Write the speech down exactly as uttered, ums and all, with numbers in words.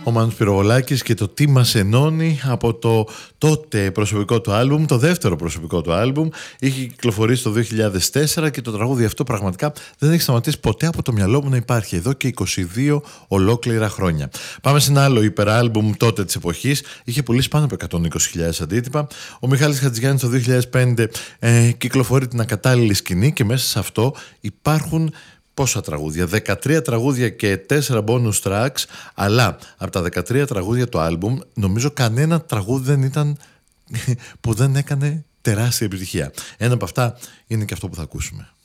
Ο Μάνος Πυρογολάκης και το «Τι μας ενώνει» από το τότε προσωπικό του άλμπουμ, το δεύτερο προσωπικό του άλμπουμ. Είχε κυκλοφορήσει το δύο χιλιάδες τέσσερα και το τραγούδι αυτό πραγματικά δεν έχει σταματήσει ποτέ από το μυαλό μου να υπάρχει εδώ και είκοσι δύο ολόκληρα χρόνια. Πάμε σε ένα άλλο υπεράλμπουμ τότε της εποχής. Είχε πουλήσει πάνω από εκατόν είκοσι χιλιάδες αντίτυπα. Ο Μιχάλης Χατζηγιάννης το δύο χιλιάδες πέντε ε, κυκλοφορεί την Ακατάλληλη Σκηνή και μέσα σε αυτό υπάρχουν πόσα τραγούδια, δεκατρία τραγούδια και τέσσερα bonus tracks, αλλά από τα δεκατρία τραγούδια του άλμπουμ νομίζω κανένα τραγούδι δεν ήταν που δεν έκανε τεράστια επιτυχία. Ένα από αυτά είναι και αυτό που θα ακούσουμε.